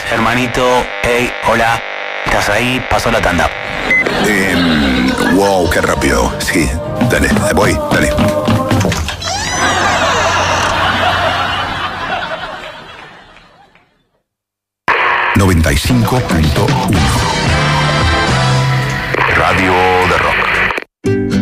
Hermanito, hey, hola, ¿estás ahí? Pasó la tanda. Wow, qué rápido. Sí, dale, voy, dale. ...95.1 Radio de Rock.